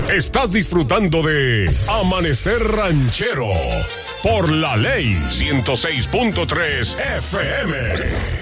Estás disfrutando de Amanecer Ranchero por la Ley 106.3 FM.